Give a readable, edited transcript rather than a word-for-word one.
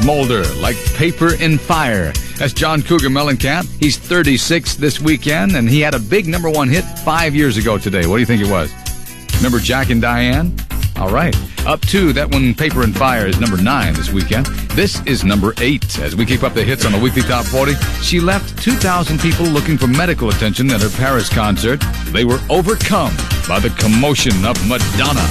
smolder like paper in fire. That's John Cougar Mellencamp. He's 36 this weekend, and he had a big number one hit 5 years ago today. What do you think it was? Remember Jack and Diane? All right. Up 2, that one, Paper and Fire, is number 9 this weekend. This is number 8. As we keep up the hits on the weekly Top 40, she left 2,000 people looking for medical attention at her Paris concert. They were overcome by the commotion of Madonna.